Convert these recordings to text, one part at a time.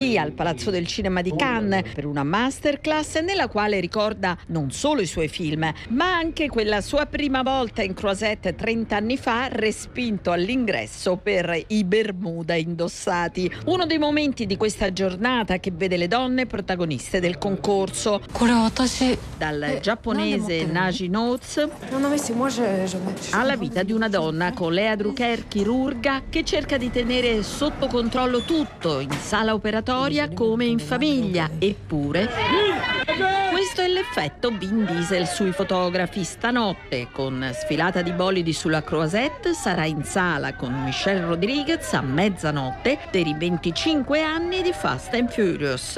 qui al Palazzo del Cinema di Cannes per una masterclass nella quale ricorda non solo i suoi film, ma anche quella sua prima volta in Croisette 30 anni fa, respinto all'ingresso per i Bermuda indossati. Uno dei momenti di questa giornata che vede le donne protagoniste del concorso. Dal giapponese Naji Notes alla vita di una donna con Lea Drucker, chirurga, che cerca di tenere sotto controllo tutto, in sala operatoria come in famiglia. Eppure, questo è l'effetto Vin Diesel sui fotografi. Stanotte, con sfilata di bolidi sulla Croisette, sarà in sala con Michelle Rodriguez a mezzanotte per i 25 anni di Fast and Furious.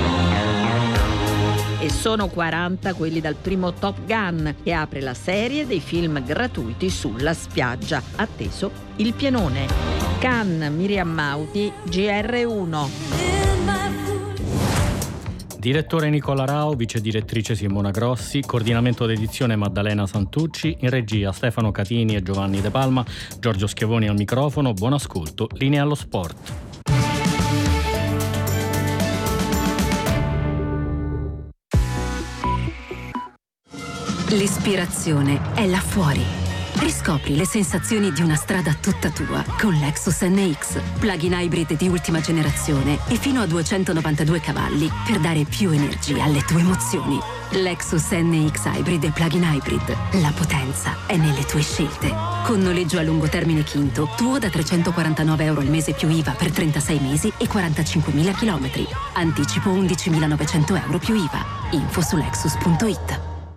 E sono 40 quelli dal primo Top Gun, che apre la serie dei film gratuiti sulla spiaggia. Atteso il pienone. Cannes, Miriam Mauti, GR1. Direttore Nicola Rao, vice direttrice Simona Grossi, coordinamento d'edizione Maddalena Santucci, in regia Stefano Catini e Giovanni De Palma, Giorgio Schiavoni al microfono. Buon ascolto, linea allo sport. L'ispirazione è là fuori. Riscopri le sensazioni di una strada tutta tua con Lexus NX. Plug-in hybrid di ultima generazione e fino a 292 cavalli per dare più energia alle tue emozioni. Lexus NX Hybrid e Plug-in hybrid. La potenza è nelle tue scelte. Con noleggio a lungo termine Quinto, tuo da €349 al mese più IVA per 36 mesi e 45.000 chilometri. Anticipo €11.900 più IVA. Info su Lexus.it.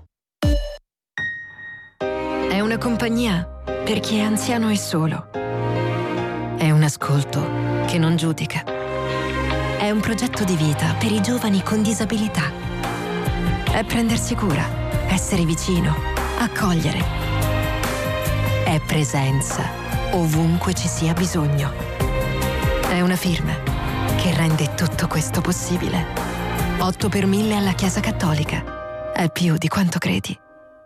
È una compagnia per chi è anziano e solo. È un ascolto che non giudica. È un progetto di vita per i giovani con disabilità. È prendersi cura, essere vicino, accogliere. È presenza ovunque ci sia bisogno. È una firma che rende tutto questo possibile. 8 per 1000 alla Chiesa Cattolica. È più di quanto credi.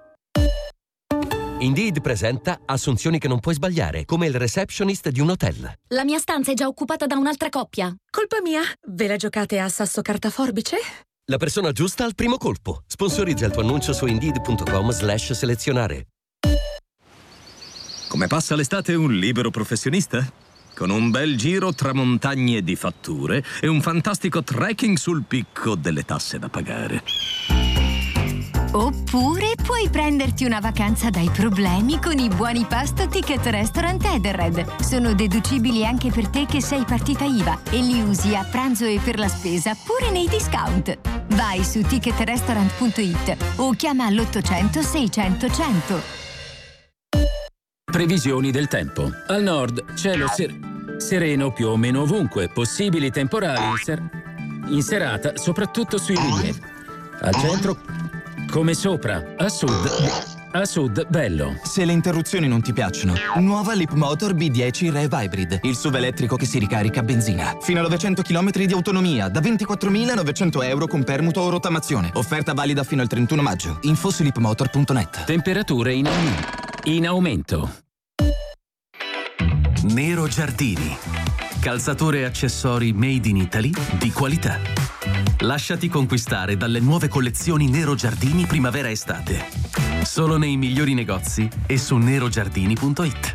Indeed presenta assunzioni che non puoi sbagliare, come il receptionist di un hotel. La mia stanza è già occupata da un'altra coppia. Colpa mia? Ve la giocate a sasso carta forbice? La persona giusta al primo colpo. Sponsorizza il tuo annuncio su Indeed.com/selezionare. Come passa l'estate un libero professionista? Con un bel giro tra montagne di fatture e un fantastico trekking sul picco delle tasse da pagare. Oppure puoi prenderti una vacanza dai problemi con i buoni pasto Ticket Restaurant Edenred. Sono deducibili anche per te che sei partita IVA e li usi a pranzo e per la spesa pure nei discount. Vai su ticketrestaurant.it o chiama all'800 600 100. Previsioni del tempo. Al nord cielo sereno più o meno ovunque, possibili temporali in serata soprattutto sui linee. Al centro come sopra, a sud bello. Se le interruzioni non ti piacciono, nuova Leapmotor B10 Rev Hybrid, il SUV elettrico che si ricarica a benzina. Fino a 900 km di autonomia, da €24.900 con permuto o rottamazione. Offerta valida fino al 31 maggio. Info su leapmotor.net. Temperature in aumento. Nero Giardini. Calzature e accessori made in Italy di qualità. Lasciati conquistare dalle nuove collezioni Nero Giardini primavera-estate. Solo nei migliori negozi e su nerogiardini.it.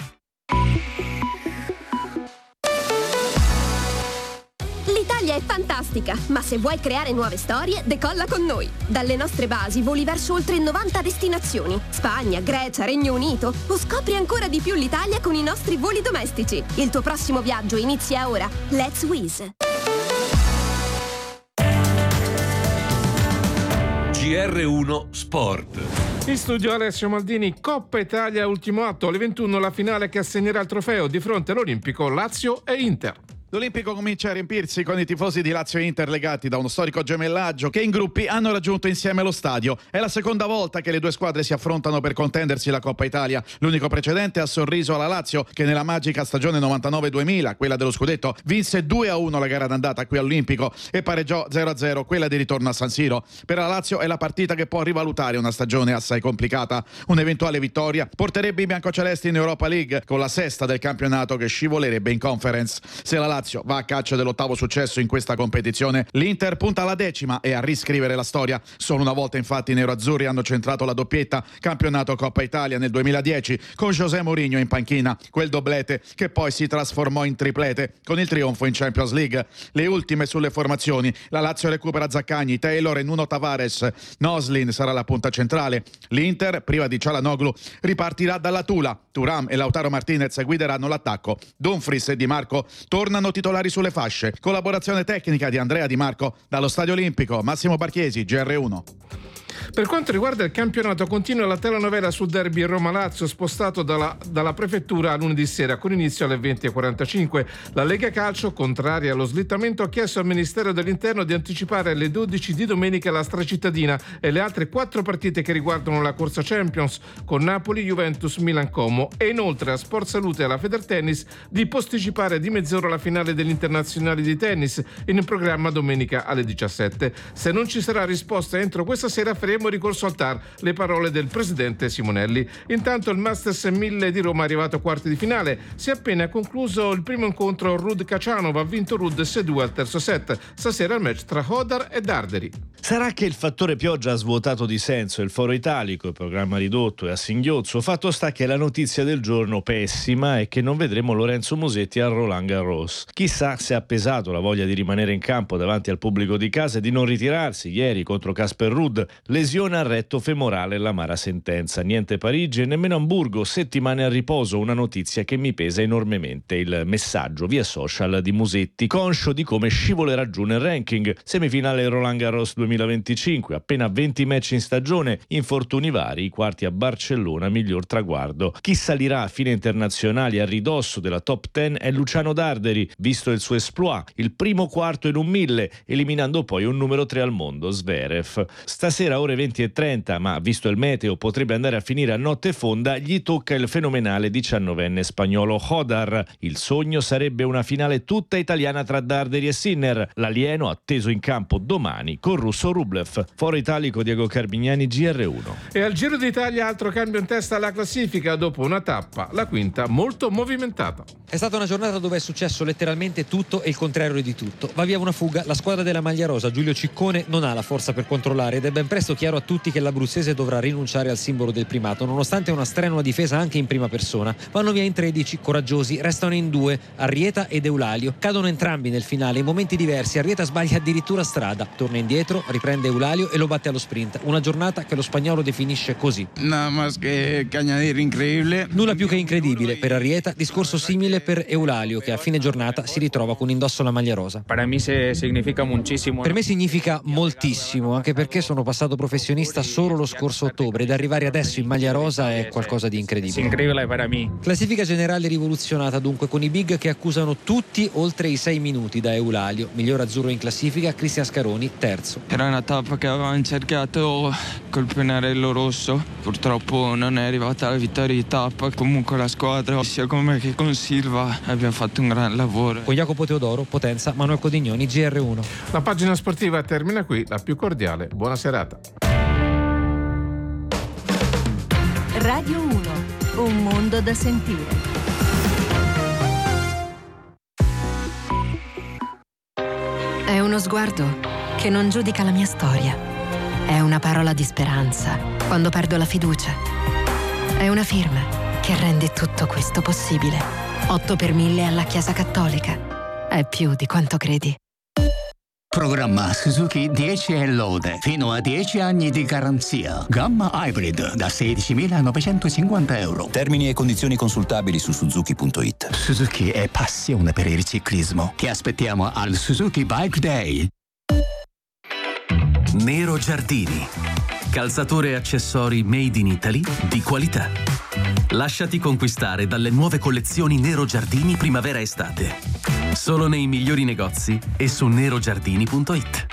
L'Italia è fantastica, ma se vuoi creare nuove storie, decolla con noi. Dalle nostre basi voli verso oltre 90 destinazioni. Spagna, Grecia, Regno Unito. O scopri ancora di più l'Italia con i nostri voli domestici. Il tuo prossimo viaggio inizia ora. Let's Wizz. GR1 Sport. In studio Alessio Maldini. Coppa Italia ultimo atto, alle 21 la finale che assegnerà il trofeo di fronte all'Olimpico Lazio e Inter. L'Olimpico comincia a riempirsi con i tifosi di Lazio e Inter legati da uno storico gemellaggio che in gruppi hanno raggiunto insieme lo stadio. È la seconda volta che le due squadre si affrontano per contendersi la Coppa Italia. L'unico precedente ha sorriso alla Lazio, che nella magica stagione 99-2000, quella dello scudetto, vinse 2-1 la gara d'andata qui all'Olimpico e pareggiò 0-0 quella di ritorno a San Siro. Per la Lazio è la partita che può rivalutare una stagione assai complicata. Un'eventuale vittoria porterebbe i biancocelesti in Europa League, con la sesta del campionato che scivolerebbe in Conference. Se la Lazio va a caccia dell'8º successo in questa competizione. L'Inter punta alla 10ª e a riscrivere la storia. Solo una volta infatti i neroazzurri hanno centrato la doppietta campionato Coppa Italia nel 2010 con José Mourinho in panchina, quel doblete che poi si trasformò in triplete con il trionfo in Champions League. Le ultime sulle formazioni: la Lazio recupera Zaccagni, Taylor e Nuno Tavares, Noslin sarà la punta centrale. L'Inter, priva di Çalhanoğlu, ripartirà dalla Tula. Thuram e Lautaro Martinez guideranno l'attacco. Dumfries e Di Marco tornano titolari sulle fasce. Collaborazione tecnica di Andrea Di Marco dallo Stadio Olimpico. Massimo Barchiesi, GR1. Per quanto riguarda il campionato, continua la telenovela sul derby Roma-Lazio, spostato dalla prefettura a lunedì sera con inizio alle 20:45. La Lega Calcio, contraria allo slittamento, ha chiesto al Ministero dell'Interno di anticipare alle 12 di domenica la stracittadina e le altre 4 partite che riguardano la corsa Champions con Napoli, Juventus, Milan, Como, e inoltre a Sport Salute e alla Federtennis di posticipare di mezz'ora la finale degli internazionali di tennis in programma domenica alle 17. Se non ci sarà risposta entro questa sera faremo ricorso al TAR, le parole del presidente Simonelli. Intanto il Masters 1000 di Roma è arrivato a quarti di finale. Si è appena concluso il primo incontro. Rud Khachanov ha vinto Rud 6-2 al terzo set. Stasera il match tra Hodar e Darderi. Sarà che il fattore pioggia ha svuotato di senso il foro italico, il programma ridotto e a singhiozzo. Fatto sta che la notizia del giorno pessima è che non vedremo Lorenzo Musetti al Roland Garros. Chissà se ha pesato la voglia di rimanere in campo davanti al pubblico di casa e di non ritirarsi ieri contro Casper Ruud. Lesione al retto femorale, l'amara sentenza. Niente Parigi e nemmeno Amburgo, settimane a riposo, una notizia che mi pesa enormemente. Il messaggio via social di Musetti, conscio di come scivolerà giù nel ranking. Semifinale Roland Garros 2025, appena 20 match in stagione, infortuni vari, i quarti a Barcellona, miglior traguardo. Chi salirà a fine internazionali a ridosso della top 10 è Luciano Darderi, visto il suo exploit, il primo quarto in un 1000, eliminando poi un numero 3 al mondo, Zverev. Stasera ore 20:30, ma visto il meteo potrebbe andare a finire a notte fonda, gli tocca il fenomenale 19enne spagnolo Hodar. Il sogno sarebbe una finale tutta italiana tra Darderi e Sinner. L'alieno atteso in campo domani con russo Rublev. Foro italico Diego Carbignani, GR1. E al Giro d'Italia altro cambio in testa alla classifica dopo una tappa, la quinta molto movimentata. È stata una giornata dove è successo letteralmente tutto e il contrario di tutto. Va via una fuga, la squadra della maglia rosa, Giulio Ciccone, non ha la forza per controllare ed è ben presto chiaro a tutti che l'abruzzese dovrà rinunciare al simbolo del primato, nonostante una strenua difesa anche in prima persona. Vanno via in 13, coraggiosi, restano in 2, Arrieta ed Eulalio. Cadono entrambi nel finale in momenti diversi. Arrieta sbaglia addirittura strada, torna indietro, riprende Eulalio e lo batte allo sprint. Una giornata che lo spagnolo definisce così: nada más que añadir increíble. Nulla più che incredibile per Arrieta, discorso simile per Eulalio, che a fine giornata si ritrova con indosso la maglia rosa. Per me significa moltissimo. Per me significa moltissimo, anche perché sono passato professionista solo lo scorso ottobre ed arrivare adesso in maglia rosa è qualcosa di incredibile. Incredibile per me. Classifica generale rivoluzionata dunque, con i big che accusano tutti oltre i 6 minuti da Eulalio. Miglior azzurro in classifica Cristian Scaroni, terzo. Era una tappa che avevamo cercato col pennarello rosso, purtroppo non è arrivata la vittoria di tappa. Comunque la squadra, sia con me che con Silva, abbiamo fatto un gran lavoro. Con Jacopo Teodoro, Potenza, Manuel Codignoni, GR1. La pagina sportiva termina qui, la più cordiale buona serata. Radio 1, un mondo da sentire. È uno sguardo che non giudica la mia storia. È una parola di speranza quando perdo la fiducia. È una firma che rende tutto questo possibile. 8 per 1000 alla Chiesa Cattolica. È più di quanto credi. Programma Suzuki 10 e lode, fino a 10 anni di garanzia. Gamma Hybrid da 16.950 euro. Termini e condizioni consultabili su Suzuki.it. Suzuki è passione per il ciclismo. Ti aspettiamo al Suzuki Bike Day. Nero Giardini. Calzature e accessori made in Italy di qualità. Lasciati conquistare dalle nuove collezioni Nero Giardini primavera-estate. Solo nei migliori negozi e su nerogiardini.it.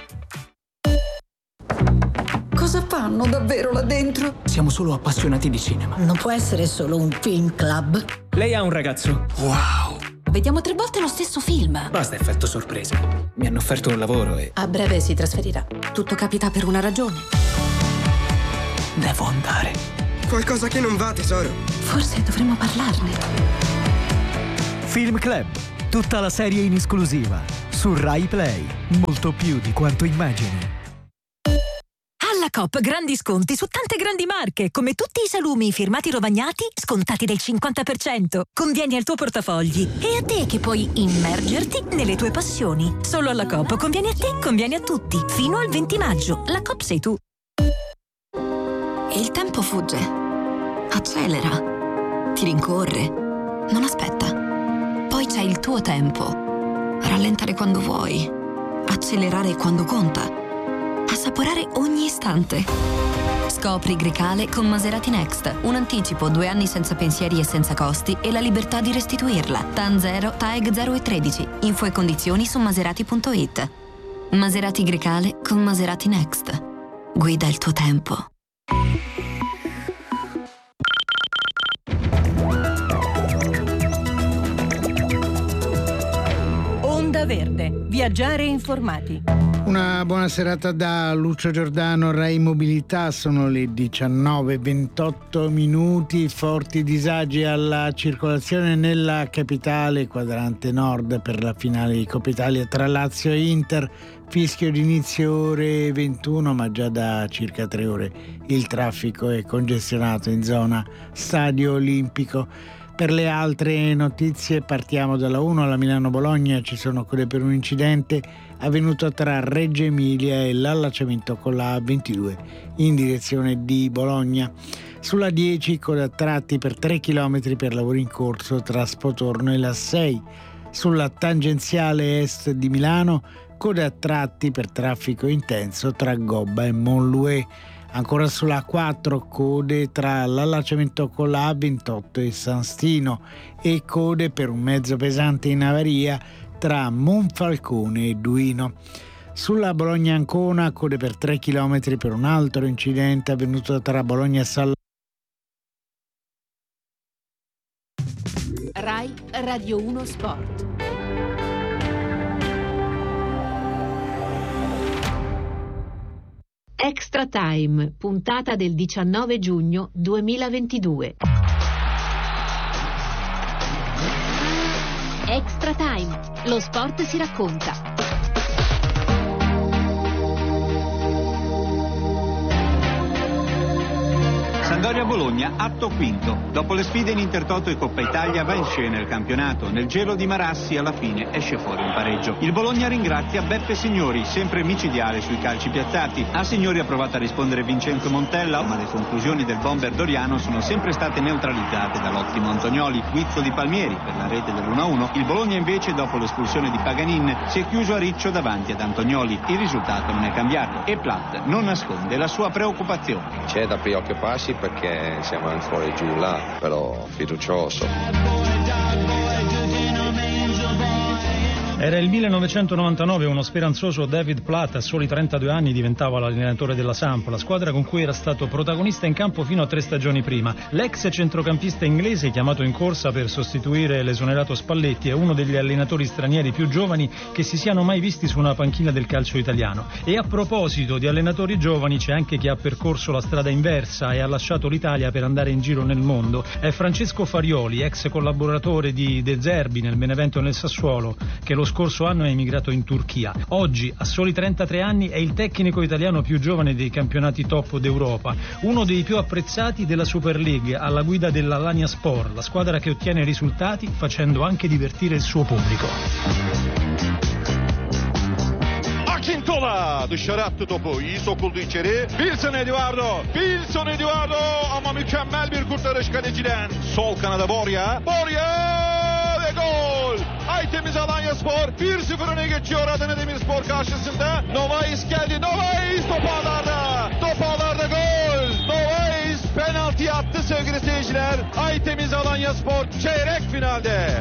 Cosa fanno davvero là dentro? Siamo solo appassionati di cinema. Non può essere solo un film club. Lei ha un ragazzo. Wow! Vediamo 3 volte lo stesso film. Basta effetto sorpresa. Mi hanno offerto un lavoro e... A breve si trasferirà. Tutto capita per una ragione. Devo andare. Qualcosa che non va, tesoro. Forse dovremmo parlarne. Film Club. Tutta la serie in esclusiva su Rai Play. Molto più di quanto immagini. Alla Coop grandi sconti su tante grandi marche, come tutti i salumi firmati Rovagnati scontati del 50%. Convieni al tuo portafogli e a te che puoi immergerti nelle tue passioni. Solo alla Coop conviene a te, conviene a tutti. Fino al 20 maggio. La Coop sei tu. E il tempo fugge. Accelera. Ti rincorre. Non aspetta. Poi c'è il tuo tempo. Rallentare quando vuoi. Accelerare quando conta. Assaporare ogni istante. Scopri Grecale con Maserati Next. Un anticipo, 2 anni senza pensieri e senza costi e la libertà di restituirla. TAN 0, TAEG 0 e 13. Info e condizioni su maserati.it. Maserati Grecale con Maserati Next. Guida il tuo tempo. Onda Verde. Viaggiare informati. Una buona serata da Lucio Giordano, Rai Mobilità. Sono le 19:28 minuti. Forti disagi alla circolazione nella capitale, quadrante nord, per la finale di Coppa Italia tra Lazio e Inter. Fischio d'inizio ore 21, ma già da circa 3 ore il traffico è congestionato in zona Stadio Olimpico. Per le altre notizie partiamo dalla 1 alla Milano-Bologna. Ci sono code per un incidente avvenuto tra Reggio Emilia e l'allacciamento con la A22 in direzione di Bologna. Sulla 10 code a tratti per 3 km per lavori in corso tra Spotorno e la 6. Sulla tangenziale est di Milano code a tratti per traffico intenso tra Gobba e Montloué. Ancora sulla 4 code tra l'allacciamento con la A28 e San Stino e code per un mezzo pesante in avaria tra Monfalcone e Duino. Sulla Bologna-Ancona code per 3 km per un altro incidente avvenuto tra Bologna e Salla. Rai Radio 1 Sport. Extra Time, puntata del 19 giugno 2022. Extra Time, lo sport si racconta. Sampdoria-Bologna, atto quinto. Dopo le sfide in Intertoto e Coppa Italia va in scena il campionato. Nel gelo di Marassi alla fine esce fuori un pareggio. Il Bologna ringrazia Beppe Signori, sempre micidiale sui calci piazzati. A Signori ha provato a rispondere Vincenzo Montella, ma le conclusioni del bomber doriano sono sempre state neutralizzate dall'ottimo Antonioli. Guizzo di Palmieri per la rete dell'1-1. Il Bologna invece, dopo l'espulsione di Paganin, si è chiuso a riccio davanti ad Antonioli. Il risultato non è cambiato e Platt non nasconde la sua preoccupazione. C'è da preoccuparsi perché siamo ancora giù là, però fiducioso. Era il 1999, uno speranzoso David Platt a soli 32 anni diventava l'allenatore della Samp, la squadra con cui era stato protagonista in campo fino a 3 stagioni prima. L'ex centrocampista inglese, chiamato in corsa per sostituire l'esonerato Spalletti, è uno degli allenatori stranieri più giovani che si siano mai visti su una panchina del calcio italiano. E a proposito di allenatori giovani, c'è anche chi ha percorso la strada inversa e ha lasciato l'Italia per andare in giro nel mondo. È Francesco Farioli, ex collaboratore di De Zerbi nel Benevento e nel Sassuolo, che lo scorso anno è emigrato in Turchia. Oggi, a soli 33 anni, è il tecnico italiano più giovane dei campionati top d'Europa, uno dei più apprezzati della Super League, alla guida dell'Alanya Sport, la squadra che ottiene risultati facendo anche divertire il suo pubblico. Akintola dışarı attı topu. İyi sokuldu içeri. Wilson Eduardo ama mükemmel bir kurtarış kaleciden. Sol kanada Borja ve gol. Ay temiz Alanyaspor 1-0 öne geçiyor Adana Demirspor karşısında. Novais geldi. Novais top ağlarda gol. Novais penaltı attı sevgili seyirciler. Ay temiz Alanyaspor çeyrek finalde.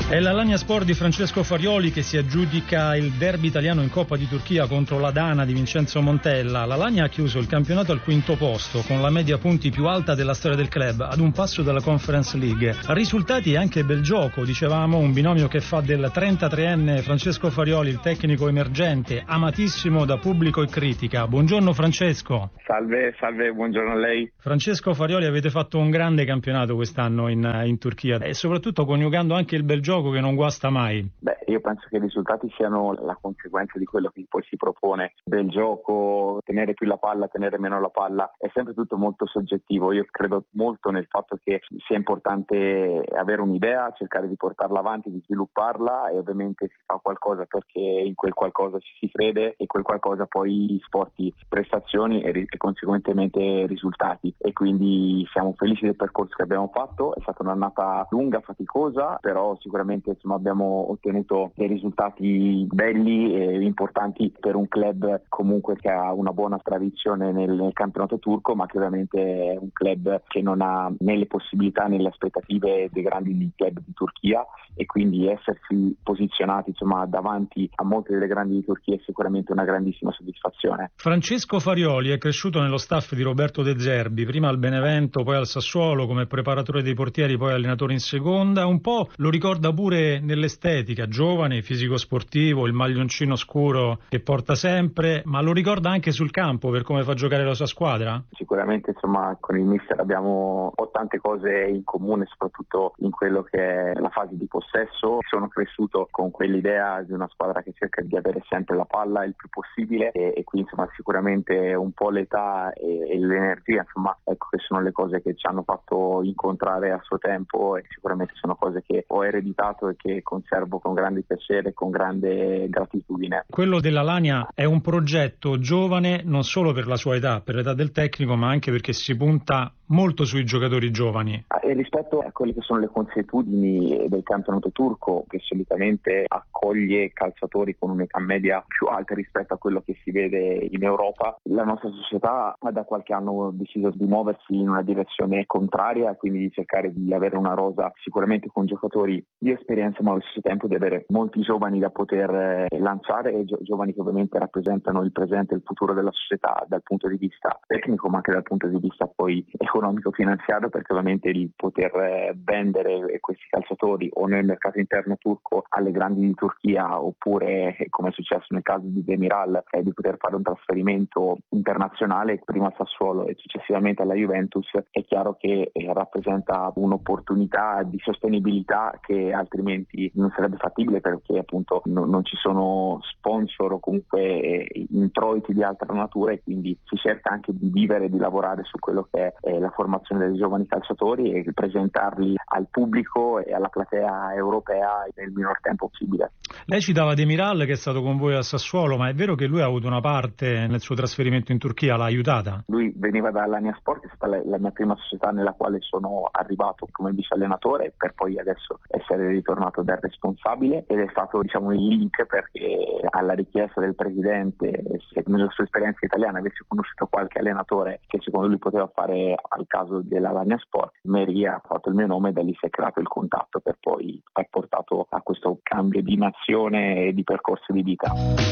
È l'Alanya Sport di Francesco Farioli che si aggiudica il derby italiano in Coppa di Turchia contro l'Adana di Vincenzo Montella. L'Alanya ha chiuso il campionato al 5° posto, con la media punti più alta della storia del club, ad un passo dalla Conference League. Risultati e anche bel gioco, dicevamo, un binomio che fa del 33enne Francesco Farioli il tecnico emergente, amatissimo da pubblico e critica. Buongiorno Francesco. Salve, buongiorno a lei. Francesco Farioli, avete fatto un grande campionato quest'anno in Turchia e soprattutto coniugando anche il bel gioco che non guasta mai. Beh, io penso che i risultati siano la conseguenza di quello che poi si propone. Del gioco, tenere più la palla, tenere meno la palla, è sempre tutto molto soggettivo. Io credo molto nel fatto che sia importante avere un'idea, cercare di portarla avanti, di svilupparla, e ovviamente si fa qualcosa perché in quel qualcosa ci si crede e quel qualcosa poi porti prestazioni e conseguentemente risultati. E quindi siamo felici del percorso che abbiamo fatto. È stata un'annata lunga, faticosa, però sicuramente abbiamo ottenuto dei risultati belli e importanti per un club comunque che ha una buona tradizione nel campionato turco, ma che ovviamente è un club che non ha né le possibilità né le aspettative dei grandi club di Turchia, e quindi essersi posizionati davanti a molte delle grandi di Turchia è sicuramente una grandissima soddisfazione. Francesco Farioli è cresciuto nello staff di Roberto De Zerbi, prima al Benevento, poi al Sassuolo come preparatore dei portieri, poi allenatore in seconda. Un po' lo ricorda pure nell'estetica, giovane, fisico sportivo, il maglioncino scuro che porta sempre, ma lo ricorda anche sul campo per come fa giocare la sua squadra? Sicuramente con il mister abbiamo tante cose in comune, soprattutto in quello che è la fase di possesso. Sono cresciuto con quell'idea di una squadra che cerca di avere sempre la palla il più possibile, e quindi sicuramente un po' l'età e l'energia, ecco, che sono le cose che ci hanno fatto incontrare a suo tempo, e sicuramente sono cose che ho ereditato e che conservo con grande piacere e con grande gratitudine. Quello dell'Alanya è un progetto giovane non solo per la sua età, per l'età del tecnico, ma anche perché si punta molto sui giocatori giovani. E rispetto a quelle che sono le consuetudini del campionato turco, che solitamente accoglie calciatori con un'età media più alta rispetto a quello che si vede in Europa, la nostra società ha da qualche anno deciso di muoversi in una direzione contraria, quindi di cercare di avere una rosa sicuramente con giocatori di esperienza, ma allo stesso tempo di avere molti giovani da poter lanciare, e giovani che ovviamente rappresentano il presente e il futuro della società dal punto di vista tecnico, ma anche dal punto di vista poi economico-finanziario, perché ovviamente il poter vendere questi calciatori o nel mercato interno turco alle grandi di Turchia, oppure come è successo nel caso di Demiral, di poter fare un trasferimento internazionale prima al Sassuolo e successivamente alla Juventus, è chiaro che rappresenta un'opportunità di sostenibilità che altrimenti non sarebbe fattibile, perché appunto non ci sono sponsor o comunque introiti di altra natura, e quindi si cerca anche di vivere e di lavorare su quello che è la formazione dei giovani calciatori e presentarli al pubblico e alla platea europea nel minor tempo possibile. Lei citava Demiral, che è stato con voi a Sassuolo, ma è vero che lui ha avuto una parte nel suo trasferimento in Turchia, l'ha aiutata? Lui veniva da Alanya Sport, che è stata la mia prima società nella quale sono arrivato come vice allenatore, per poi adesso essere ritornato da responsabile, ed è stato il link, perché alla richiesta del presidente, se nella sua esperienza italiana avesse conosciuto qualche allenatore che secondo lui poteva fare al caso dell'Alanya Sport, Meri ha fatto il mio nome, e da lì si è creato il contatto per poi aver portato a questo cambio di nazione e di percorso di vita.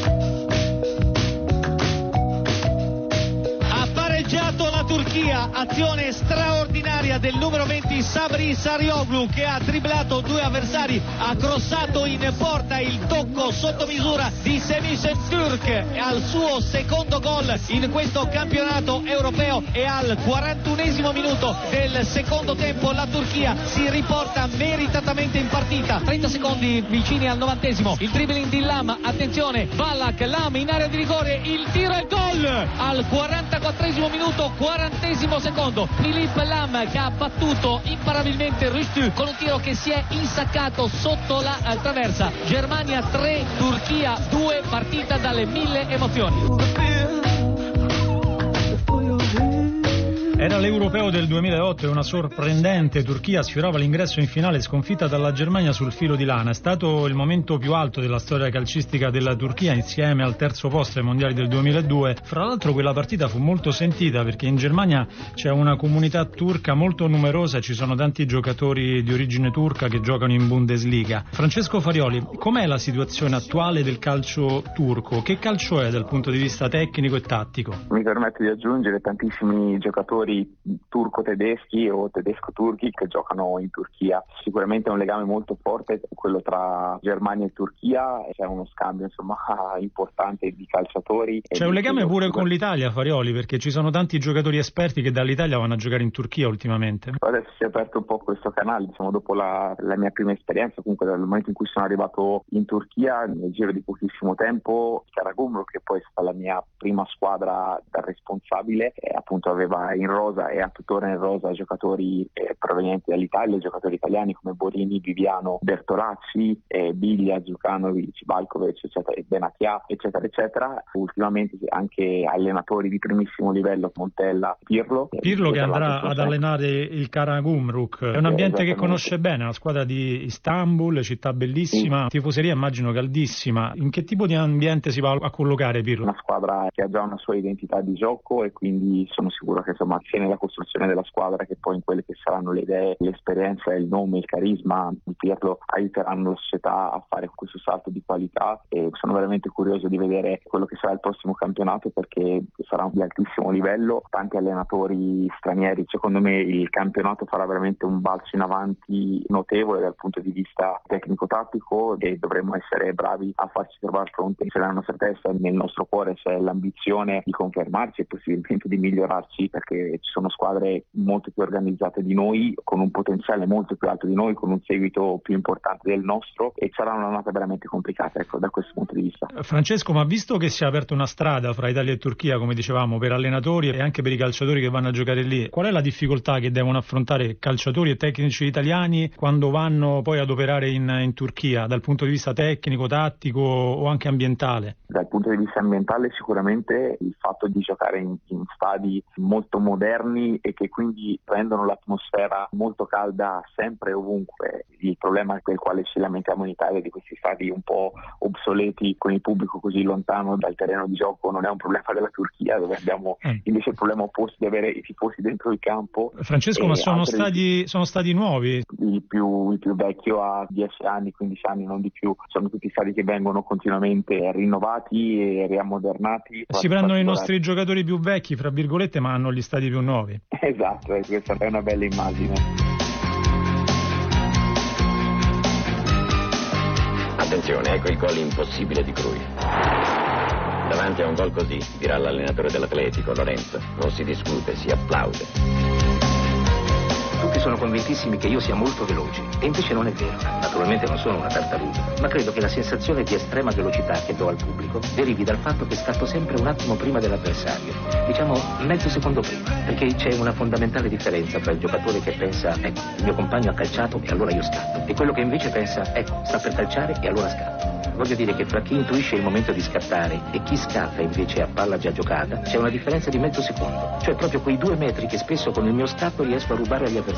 La Turchia, azione straordinaria del numero 20 Sabri Sarıoğlu, che ha dribblato due avversari, ha crossato in porta il tocco sotto misura di Semih Öztürk al suo secondo gol in questo campionato europeo, e al 41esimo minuto del secondo tempo la Turchia si riporta meritatamente in partita. 30 secondi vicini al 90esimo, il dribbling di Lam, attenzione, Ballack, Lam in area di rigore, il tiro e gol al 44esimo minuto, 40esimo secondo, Philippe Lam che ha battuto imparabilmente Rüştü con un tiro che si è insaccato sotto la traversa. Germania 3, Turchia 2, partita dalle 1000 emozioni. Era l'Europeo del 2008 e una sorprendente Turchia sfiorava l'ingresso in finale sconfitta dalla Germania sul filo di lana. È stato il momento più alto della storia calcistica della Turchia, insieme al terzo posto ai mondiali del 2002. Fra l'altro quella partita fu molto sentita perché in Germania c'è una comunità turca molto numerosa e ci sono tanti giocatori di origine turca che giocano in Bundesliga. Francesco Farioli, com'è la situazione attuale del calcio turco? Che calcio è dal punto di vista tecnico e tattico? Mi permetto di aggiungere tantissimi giocatori turco-tedeschi o tedesco-turchi che giocano in Turchia. Sicuramente è un legame molto forte quello tra Germania e Turchia, c'è uno scambio importante di calciatori. C'è un legame pure con l'Italia, Farioli, perché ci sono tanti giocatori esperti che dall'Italia vanno a giocare in Turchia ultimamente. Adesso si è aperto un po' questo canale, dopo la mia prima esperienza, comunque dal momento in cui sono arrivato in Turchia, nel giro di pochissimo tempo, Karagümrük, che poi è stata la mia prima squadra da responsabile, appunto aveva in rosa e ha tuttora in rosa giocatori provenienti dall'Italia, giocatori italiani come Borini, Viviano, Bertolacci, Biglia, Djukanovic, Valkovic, eccetera, Benatia, eccetera, eccetera. Ultimamente anche allenatori di primissimo livello, Montella, Pirlo che andrà ad allenare il Karagümrük. È un ambiente che conosce bene, una squadra di Istanbul, città bellissima, tifoseria immagino caldissima. In che tipo di ambiente si va a collocare Pirlo? Una squadra che ha già una sua identità di gioco e quindi sono sicuro che sia nella costruzione della squadra che poi in quelle che saranno le idee, l'esperienza, il nome, il carisma di Pirlo aiuteranno la società a fare questo salto di qualità, e sono veramente curioso di vedere quello che sarà il prossimo campionato perché sarà di altissimo livello, tanti allenatori stranieri. Secondo me il campionato farà veramente un balzo in avanti notevole dal punto di vista tecnico-tattico e dovremo essere bravi a farci trovare pronti. Se nella nostra testa, nel nostro cuore c'è l'ambizione di confermarci e possibilmente di migliorarci, perché ci sono squadre molto più organizzate di noi, con un potenziale molto più alto di noi, con un seguito più importante del nostro, e sarà un'annata veramente complicata, da questo punto di vista. Francesco, ma visto che si è aperta una strada fra Italia e Turchia, come dicevamo, per allenatori e anche per i calciatori che vanno a giocare lì, qual è la difficoltà che devono affrontare calciatori e tecnici italiani quando vanno poi ad operare in Turchia, dal punto di vista tecnico, tattico o anche ambientale? Dal punto di vista ambientale sicuramente il fatto di giocare in stadi molto moderni e che quindi rendono l'atmosfera molto calda sempre e ovunque. Il problema per il quale ci lamentiamo in Italia di questi stadi un po' obsoleti con il pubblico così lontano dal terreno di gioco non è un problema della Turchia, dove abbiamo invece il problema opposto di avere i tifosi dentro il campo. Francesco, ma sono stadi nuovi? Il più vecchio ha 10 anni, 15 anni, non di più. Sono tutti stadi che vengono continuamente rinnovati e riammodernati. Si prendono i nostri giocatori più vecchi, fra virgolette, ma hanno gli stadi più nuovi. Esatto, questa è una bella immagine. Attenzione, ecco il gol impossibile di Cruyff. Davanti a un gol così, dirà l'allenatore dell'Atletico, Lorenzo, non si discute, si applaude. Tutti sono convintissimi che io sia molto veloce, e invece non è vero. Naturalmente non sono una tartaruga, ma credo che la sensazione di estrema velocità che do al pubblico derivi dal fatto che scatto sempre un attimo prima dell'avversario, diciamo mezzo secondo prima, perché c'è una fondamentale differenza tra il giocatore che pensa, ecco, il mio compagno ha calciato e allora io scatto, e quello che invece pensa, ecco, sta per calciare e allora scatto. Voglio dire che fra chi intuisce il momento di scattare e chi scatta invece a palla già giocata c'è una differenza di mezzo secondo, cioè proprio quei 2 metri che spesso con il mio scatto riesco a rubare agli avversari.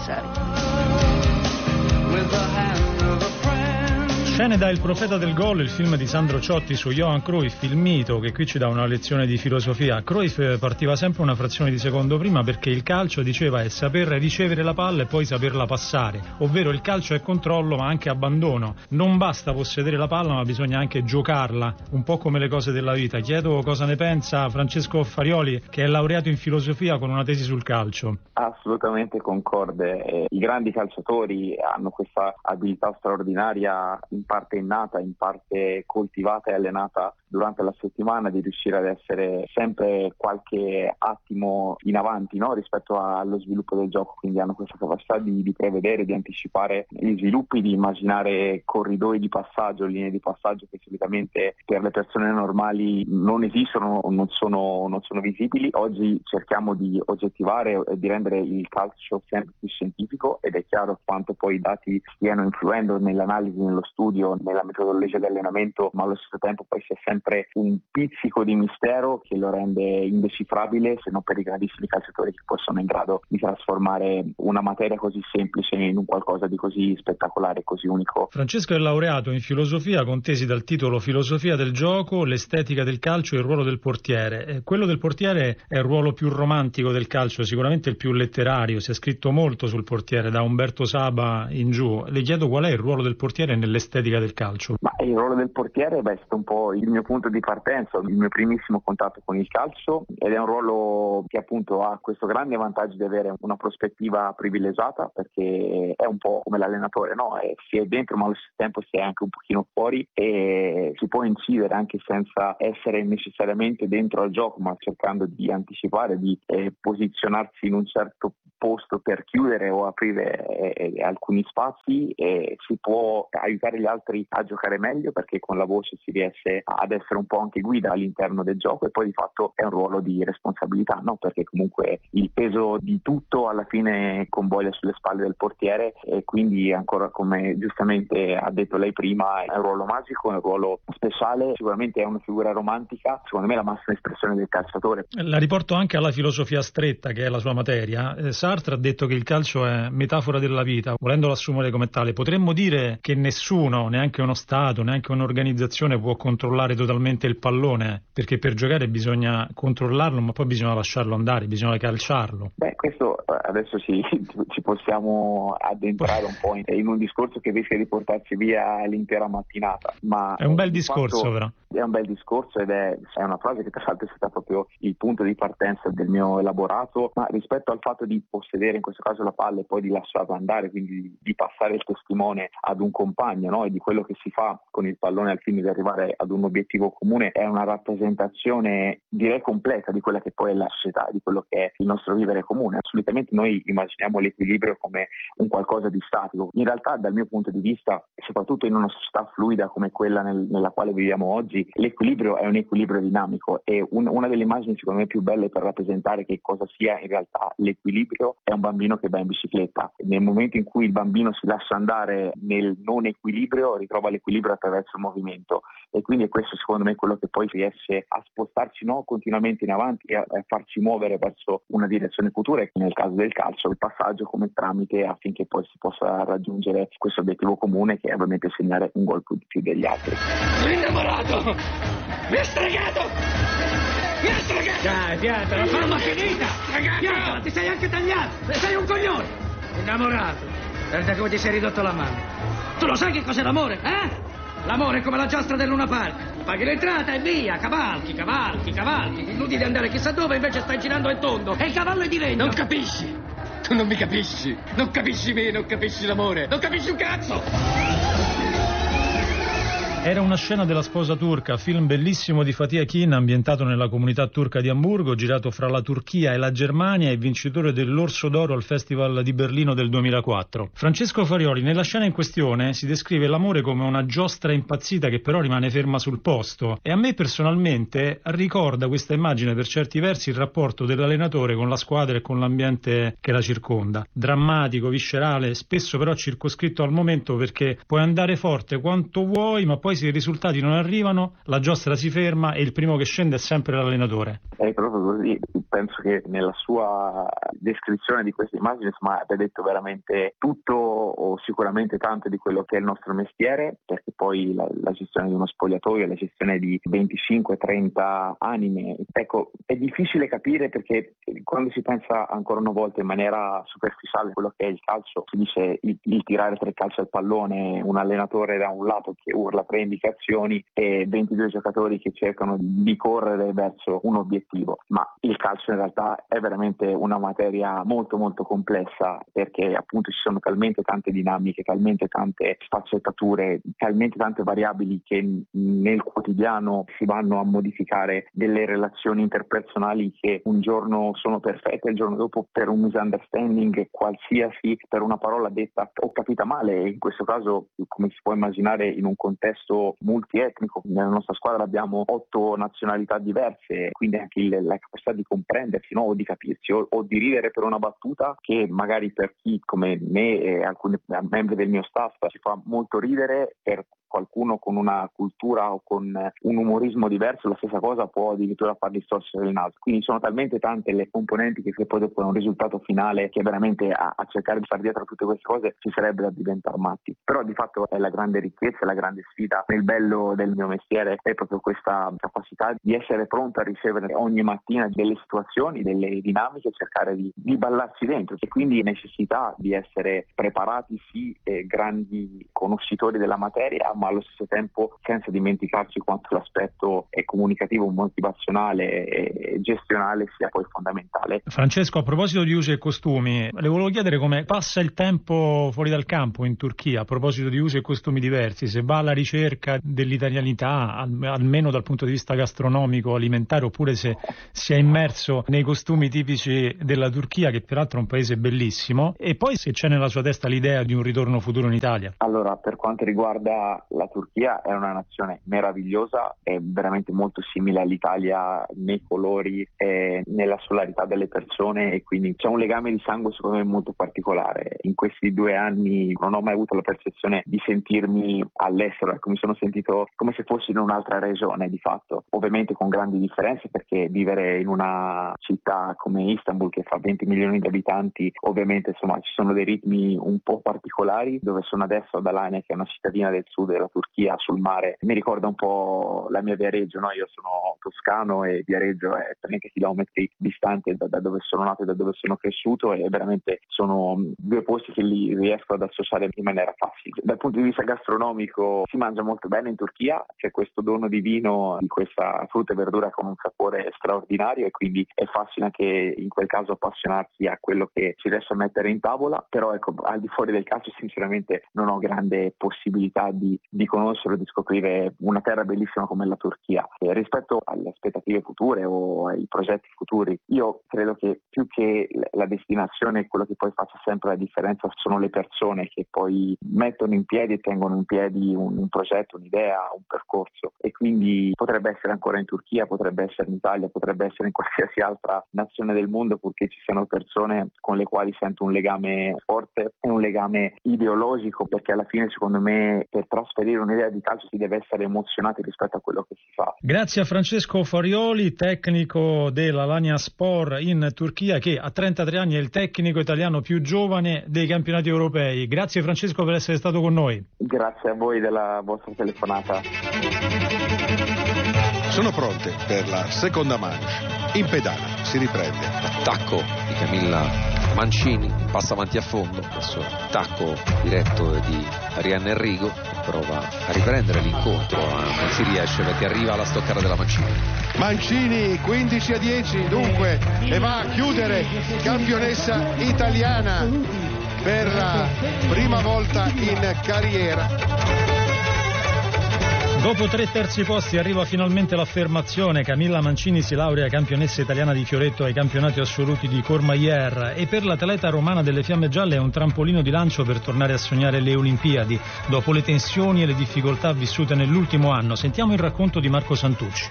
Scene da Il profeta del gol, il film di Sandro Ciotti su Johan Cruyff, il mito, che qui ci dà una lezione di filosofia. Cruyff partiva sempre una frazione di secondo prima perché il calcio, diceva, è saper ricevere la palla e poi saperla passare, ovvero il calcio è controllo ma anche abbandono. Non basta possedere la palla ma bisogna anche giocarla, un po' come le cose della vita. Chiedo cosa ne pensa Francesco Farioli, che è laureato in filosofia con una tesi sul calcio. Assolutamente concorde. I grandi calciatori hanno questa abilità straordinaria, in parte innata, in parte coltivata e allenata durante la settimana, di riuscire ad essere sempre qualche attimo in avanti, no? Rispetto allo sviluppo del gioco. Quindi hanno questa capacità di prevedere, di anticipare gli sviluppi, di immaginare corridoi di passaggio, linee di passaggio che solitamente per le persone normali non esistono, non sono visibili. Oggi cerchiamo di oggettivare e di rendere il calcio sempre più scientifico, ed è chiaro quanto poi i dati stiano influendo nell'analisi, nello studio ovvio nella metodologia di allenamento, ma allo stesso tempo poi c'è sempre un pizzico di mistero che lo rende indecifrabile, se non per i grandissimi calciatori che poi sono in grado di trasformare una materia così semplice in un qualcosa di così spettacolare, così unico. Francesco è laureato in filosofia con tesi dal titolo Filosofia del gioco, l'estetica del calcio e il ruolo del portiere. Quello del portiere è il ruolo più romantico del calcio, sicuramente il più letterario, si è scritto molto sul portiere da Umberto Saba in giù. Le chiedo qual è il ruolo del portiere nell'estetica del calcio. Ma il ruolo del portiere è stato un po' il mio punto di partenza, il mio primissimo contatto con il calcio, ed è un ruolo che appunto ha questo grande vantaggio di avere una prospettiva privilegiata, perché è un po' come l'allenatore, no? Si è dentro ma allo stesso tempo si è anche un pochino fuori e si può incidere anche senza essere necessariamente dentro al gioco, ma cercando di anticipare, di posizionarsi in un certo posto per chiudere o aprire alcuni spazi, e si può aiutare gli altri a giocare meglio, perché con la voce si riesce ad essere un po' anche guida all'interno del gioco, e poi di fatto è un ruolo di responsabilità, no? Perché comunque il peso di tutto alla fine convoglia sulle spalle del portiere, e quindi ancora, come giustamente ha detto lei prima, è un ruolo magico, è un ruolo speciale, sicuramente è una figura romantica, secondo me è la massima espressione del calciatore. La riporto anche alla filosofia stretta, che è la sua materia. Sartre ha detto che il calcio è metafora della vita, volendolo assumere come tale. Potremmo dire che nessuno, neanche uno Stato, neanche un'organizzazione può controllare totalmente il pallone, perché per giocare bisogna controllarlo, ma poi bisogna lasciarlo andare, bisogna calciarlo. Questo adesso ci possiamo addentrare un po' in un discorso che rischia di portarci via l'intera mattinata, ma è un bel discorso, però. È un bel discorso ed è una frase che tra l'altro è stata proprio il punto di partenza del mio elaborato, ma rispetto al fatto di possedere in questo caso la palla e poi di lasciarla andare, quindi di passare il testimone ad un compagno, no? E di quello che si fa con il pallone al fine di arrivare ad un obiettivo comune, è una rappresentazione direi completa di quella che poi è la società, di quello che è il nostro vivere comune. Solitamente noi immaginiamo l'equilibrio come un qualcosa di statico, in realtà dal mio punto di vista, soprattutto in una società fluida come quella nella quale viviamo oggi, l'equilibrio è un equilibrio dinamico, e una delle immagini secondo me più belle per rappresentare che cosa sia in realtà l'equilibrio è un bambino che va in bicicletta. Nel momento in cui il bambino si lascia andare nel non equilibrio, ritrova l'equilibrio attraverso il movimento, e quindi è questo secondo me quello che poi riesce a spostarci continuamente in avanti e a farci muovere verso una direzione futura, e nel caso del calcio il passaggio come tramite affinché poi si possa raggiungere questo obiettivo comune, che è ovviamente segnare un gol più degli altri. Sono innamorato! Mi ha stregato! Mi ha stregato! Dai, piantala, farla finita! Piantala, ti sei anche tagliato! Sei un coglione! Innamorato! Guarda come ti sei ridotto la mano. Tu lo sai che cos'è l'amore, eh? L'amore è come la giostra del Luna Park. Paghi l'entrata e via, cavalchi. Ti illudi di andare chissà dove, invece stai girando in tondo. E il cavallo è di legno. Non capisci! Tu non mi capisci! Non capisci me, non capisci l'amore! Non capisci un cazzo! Era una scena della sposa turca, film bellissimo di Fatih Akin, ambientato nella comunità turca di Amburgo, girato fra la Turchia e la Germania, e vincitore dell'Orso d'Oro al Festival di Berlino del 2004. Francesco Farioli, nella scena in questione si descrive l'amore come una giostra impazzita che però rimane ferma sul posto, e a me personalmente ricorda questa immagine per certi versi il rapporto dell'allenatore con la squadra e con l'ambiente che la circonda. Drammatico, viscerale, spesso però circoscritto al momento, perché puoi andare forte quanto vuoi, ma poi se i risultati non arrivano, la giostra si ferma e il primo che scende è sempre l'allenatore. È proprio così. Penso che nella sua descrizione di questa immagine abbia detto veramente tutto, o sicuramente tanto, di quello che è il nostro mestiere, perché poi la gestione di uno spogliatoio, la gestione di 25-30 anime, ecco, è difficile capire, perché quando si pensa ancora una volta in maniera superficiale a quello che è il calcio, si dice il tirare 3 calci al pallone, un allenatore da un lato che urla 3 indicazioni e 22 giocatori che cercano di correre verso un obiettivo, ma il calcio in realtà è veramente una materia molto molto complessa, perché appunto ci sono talmente tante dinamiche, talmente tante sfaccettature, talmente tante variabili che nel quotidiano si vanno a modificare delle relazioni interpersonali che un giorno sono perfette, il giorno dopo per un misunderstanding qualsiasi, per una parola detta o capita male, e in questo caso, come si può immaginare, in un contesto multietnico. Nella nostra squadra abbiamo 8 nazionalità diverse, quindi anche la capacità di comprendersi, no? O di capirsi, o di ridere per una battuta che magari per chi come me e alcuni membri del mio staff ci fa molto ridere, per qualcuno con una cultura o con un umorismo diverso la stessa cosa può addirittura fargli storcere il naso. Quindi sono talmente tante le componenti che poi dopo un risultato finale che veramente a cercare di far dietro tutte queste cose ci sarebbe da diventare matti. Però di fatto è la grande ricchezza, la grande sfida. Il bello del mio mestiere è proprio questa capacità di essere pronto a ricevere ogni mattina delle situazioni, delle dinamiche, cercare di ballarci dentro, e quindi necessità di essere preparati, sì, grandi conoscitori della materia, ma allo stesso tempo senza dimenticarci quanto l'aspetto comunicativo, motivazionale e gestionale sia poi fondamentale. Francesco, a proposito di usi e costumi, le volevo chiedere come passa il tempo fuori dal campo in Turchia, a proposito di usi e costumi diversi, se va alla ricerca dell'italianità, almeno dal punto di vista gastronomico, alimentare, oppure se si è immerso nei costumi tipici della Turchia, che peraltro è un paese bellissimo, e poi se c'è nella sua testa l'idea di un ritorno futuro in Italia. Allora, per quanto riguarda la Turchia, è una nazione meravigliosa, è veramente molto simile all'Italia nei colori e nella solarità delle persone, e quindi c'è un legame di sangue secondo me molto particolare. In questi 2 anni non ho mai avuto la percezione di sentirmi all'estero, ecco, mi sono sentito come se fossi in un'altra regione di fatto, ovviamente con grandi differenze, perché vivere in una città come Istanbul che fa 20 milioni di abitanti, ovviamente insomma ci sono dei ritmi un po' particolari. Dove sono adesso, ad Alanya, che è una cittadina del sud della Turchia sul mare, mi ricorda un po' la mia Viareggio, no? Io sono toscano e Viareggio è 30 chilometri distante da dove sono nato e da dove sono cresciuto, e veramente sono 2 posti che li riesco ad associare in maniera facile. Dal punto di vista gastronomico si mangia molto bene in Turchia, c'è questo dono divino di questa frutta e verdura con un sapore straordinario, e quindi è facile anche in quel caso appassionarsi a quello che si riesce a mettere in tavola. Però ecco, al di fuori del calcio sinceramente non ho grande possibilità di conoscere o di scoprire una terra bellissima come la Turchia. E rispetto alle aspettative future o ai progetti futuri, io credo che più che la destinazione, quello che poi faccia sempre la differenza sono le persone che poi mettono in piedi e tengono in piedi un progetto, un'idea, un percorso. E quindi potrebbe essere ancora in Turchia, potrebbe essere in Italia, potrebbe essere in qualsiasi altra nazione del mondo, purché ci siano persone con le quali sento un legame forte e un legame ideologico, perché alla fine secondo me per trasferire un'idea di calcio si deve essere emozionati rispetto a quello che si fa. Grazie a Francesco Farioli, tecnico dell'Alanyaspor in Turchia, che a 33 anni è il tecnico italiano più giovane dei campionati europei. Grazie Francesco per essere stato con noi. Grazie a voi della vostra telefonata. Sono pronte per la seconda manche. In pedana si riprende. Attacco di Camilla Mancini, passa avanti a fondo, adesso attacco diretto di Arianna Enrico, prova a riprendere l'incontro, non ci riesce perché arriva alla stoccata della Mancini. Mancini 15-10 dunque, e va a chiudere campionessa italiana per la prima volta in carriera. Dopo 3 terzi posti arriva finalmente l'affermazione: Camilla Mancini si laurea campionessa italiana di fioretto ai campionati assoluti di Courmayeur, e per l'atleta romana delle Fiamme Gialle è un trampolino di lancio per tornare a sognare le Olimpiadi dopo le tensioni e le difficoltà vissute nell'ultimo anno. Sentiamo il racconto di Marco Santucci.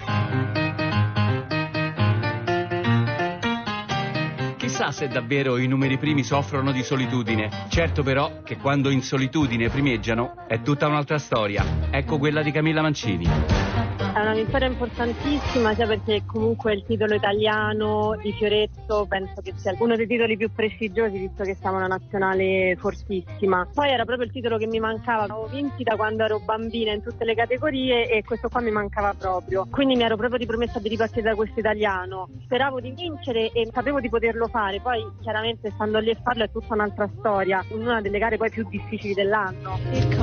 Chissà se davvero i numeri primi soffrono di solitudine. Certo però che quando in solitudine primeggiano è tutta un'altra storia. Ecco quella di Camilla Mancini. È una vittoria importantissima, sia perché comunque il titolo italiano di fioretto penso che sia uno dei titoli più prestigiosi, visto che siamo una nazionale fortissima. Poi era proprio il titolo che mi mancava, avevo vinti da quando ero bambina in tutte le categorie e questo qua mi mancava proprio. Quindi mi ero proprio ripromessa di ripartire da questo italiano. Speravo di vincere e sapevo di poterlo fare, poi chiaramente stando lì a farlo è tutta un'altra storia, una delle gare poi più difficili dell'anno.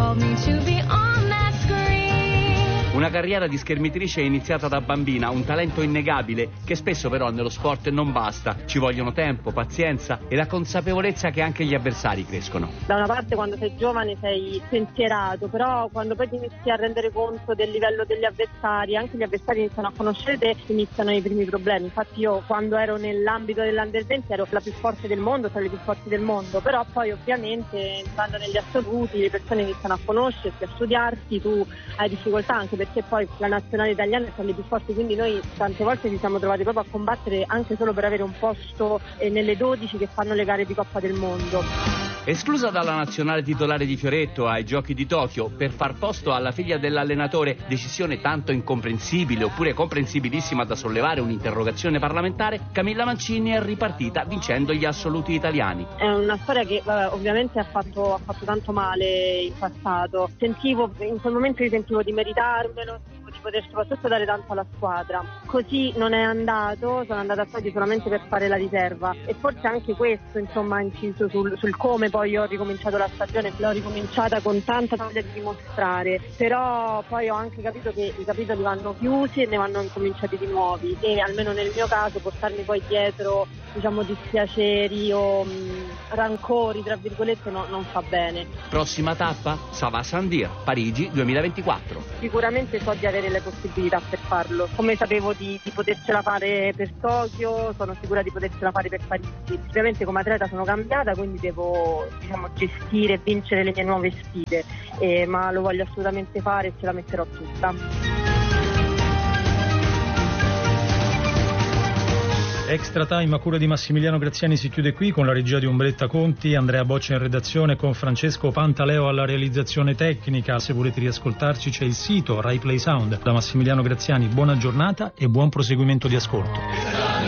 Una carriera di schermitrice iniziata da bambina, un talento innegabile che spesso però nello sport non basta. Ci vogliono tempo, pazienza e la consapevolezza che anche gli avversari crescono. Da una parte quando sei giovane sei pensierato, però quando poi ti inizi a rendere conto del livello degli avversari, anche gli avversari iniziano a conoscere te, iniziano i primi problemi. Infatti io quando ero nell'ambito dell'Under 20 ero la più forte del mondo, tra le più forti del mondo, però poi ovviamente entrando negli assoluti le persone iniziano a conoscerti, a studiarti, tu hai difficoltà anche perché poi la nazionale italiana è tra le più forti, quindi noi tante volte ci siamo trovati proprio a combattere anche solo per avere un posto nelle 12 che fanno le gare di Coppa del Mondo. Esclusa dalla nazionale titolare di Fioretto ai Giochi di Tokyo per far posto alla figlia dell'allenatore, decisione tanto incomprensibile oppure comprensibilissima da sollevare un'interrogazione parlamentare, Camilla Mancini è ripartita vincendo gli assoluti italiani. È una storia che ovviamente ha fatto tanto male in passato. In quel momento io sentivo di meritarmelo, di poter soprattutto dare tanto alla squadra. Così non è andato, sono andata a Tokyo solamente per fare la riserva e forse anche questo insomma ha inciso sul come poi ho ricominciato la stagione. L'ho ricominciata con tanta voglia di dimostrare, però poi ho anche capito che i capitoli vanno chiusi e ne vanno incominciati di nuovi, e almeno nel mio caso portarmi poi dietro dispiaceri o rancori tra virgolette non fa bene. Prossima tappa? Sava Sandir, Parigi 2024. Sicuramente so di avere le possibilità per farlo, come sapevo di potercela fare per Tokyo, sono sicura di potercela fare per Parigi. Ovviamente come atleta sono cambiata, quindi devo gestire e vincere le mie nuove sfide, ma lo voglio assolutamente fare e ce la metterò tutta. Extra Time a cura di Massimiliano Graziani si chiude qui, con la regia di Umberetta Conti, Andrea Boccia in redazione, con Francesco Pantaleo alla realizzazione tecnica. Se volete riascoltarci c'è il sito Rai Play Sound. Da Massimiliano Graziani buona giornata e buon proseguimento di ascolto.